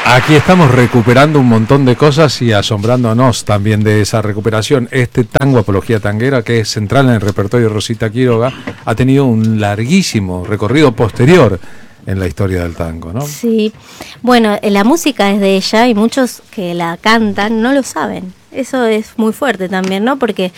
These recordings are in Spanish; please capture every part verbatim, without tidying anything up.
Aquí estamos recuperando un montón de cosas y asombrándonos también de esa recuperación. Este tango Apología Tanguera, que es central en el repertorio de Rosita Quiroga, ha tenido un larguísimo recorrido posterior en la historia del tango, ¿no? Sí, bueno, la música es de ella y muchos que la cantan no lo saben. Eso es muy fuerte también, ¿no? Porque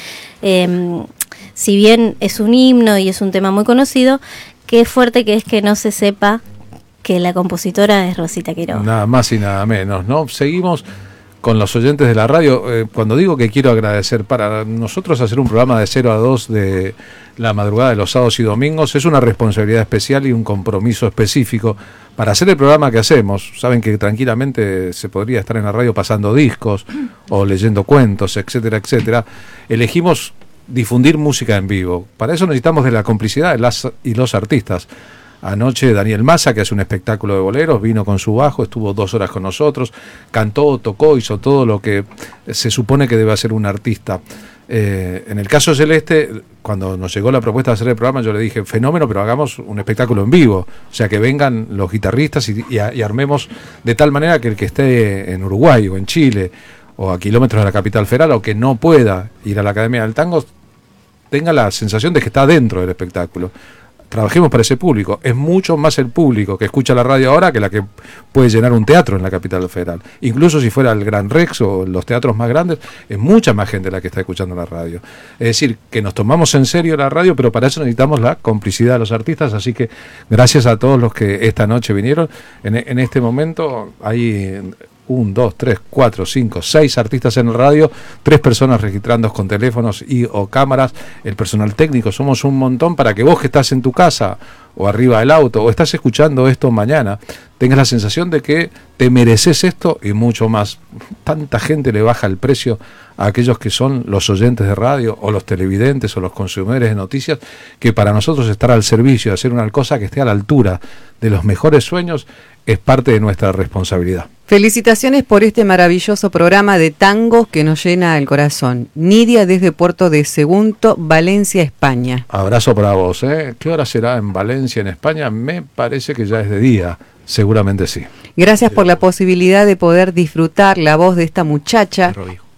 eh, si bien es un himno y es un tema muy conocido, qué fuerte que es que no se sepa que la compositora es Rosita Quiroga. Nada más y nada menos, ¿no? Seguimos con los oyentes de la radio. Eh, cuando digo que quiero agradecer, para nosotros hacer un programa de cero a dos de la madrugada de los sábados y domingos es una responsabilidad especial y un compromiso específico para hacer el programa que hacemos. Saben que tranquilamente se podría estar en la radio pasando discos o leyendo cuentos, etcétera, etcétera. Elegimos difundir música en vivo. Para eso necesitamos de la complicidad de las y los artistas. Anoche Daniel Massa, que hace un espectáculo de boleros, vino con su bajo, estuvo dos horas con nosotros, cantó, tocó, hizo todo lo que se supone que debe hacer un artista. Eh, en el caso Celeste, cuando nos llegó la propuesta de hacer el programa, yo le dije, fenómeno, pero hagamos un espectáculo en vivo. O sea, que vengan los guitarristas y, y, y armemos de tal manera que el que esté en Uruguay o en Chile o a kilómetros de la capital federal o que no pueda ir a la Academia del Tango tenga la sensación de que está dentro del espectáculo. Trabajemos para ese público. Es mucho más el público que escucha la radio ahora que la que puede llenar un teatro en la capital federal. Incluso si fuera el Gran Rex o los teatros más grandes, es mucha más gente la que está escuchando la radio. Es decir, que nos tomamos en serio la radio, pero para eso necesitamos la complicidad de los artistas. Así que gracias a todos los que esta noche vinieron. En, en este momento hay un, dos, tres, cuatro, cinco, seis artistas en el radio, tres personas registrando con teléfonos y o cámaras, el personal técnico, somos un montón para que vos que estás en tu casa o arriba del auto o estás escuchando esto mañana, tengas la sensación de que te mereces esto y mucho más. Tanta gente le baja el precio a aquellos que son los oyentes de radio o los televidentes o los consumidores de noticias, que para nosotros estar al servicio de hacer una cosa que esté a la altura de los mejores sueños es parte de nuestra responsabilidad. Felicitaciones por este maravilloso programa de tangos que nos llena el corazón. Nidia desde Puerto de Sagunto, Valencia, España. Abrazo para vos, ¿eh? ¿Qué hora será en Valencia, en España? Me parece que ya es de día, seguramente sí. Gracias por la posibilidad de poder disfrutar la voz de esta muchacha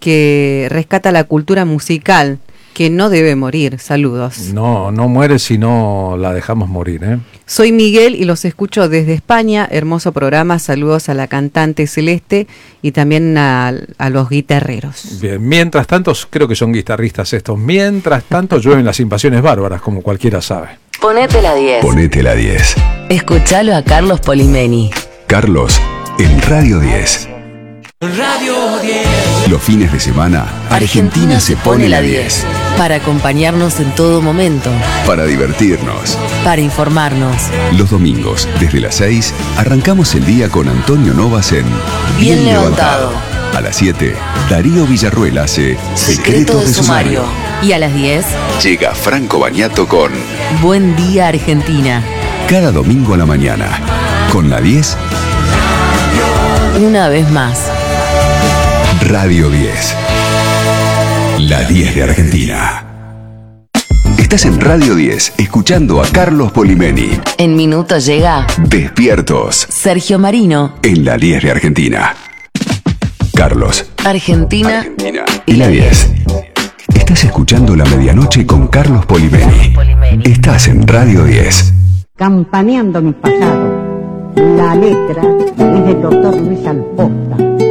que rescata la cultura musical, que no debe morir. Saludos. No, no muere si no la dejamos morir, ¿eh? Soy Miguel y los escucho desde España. Hermoso programa. Saludos a la cantante Celeste y también a, a los guitarreros. Bien, mientras tanto, creo que son guitarristas estos. Mientras tanto, llueven las invasiones bárbaras, como cualquiera sabe. Ponete la diez. Ponete la diez. Escuchalo a Carlos Polimeni. Carlos, en Radio diez. Radio diez. Los fines de semana, Argentina se pone la diez. Para acompañarnos en todo momento. Para divertirnos. Para informarnos. Los domingos, desde las seis, arrancamos el día con Antonio Novas en Bien, Bien levantado. levantado. A las siete, Darío Villarruel hace Secreto de, de Sumario. Y a las diez, llega Franco Bagnato con Buen Día Argentina. Cada domingo a la mañana. Con la diez. Una vez más. Radio diez. La diez de Argentina. Estás en Radio diez, escuchando a Carlos Polimeni. En minutos llega Despiertos. Sergio Marino. En la diez de Argentina. Carlos. Argentina. Argentina. Y la diez. Estás escuchando La Medianoche con Carlos Polimeni. Estás en Radio diez. Campaneando mi pasado. La letra es del doctor Luis Alposta.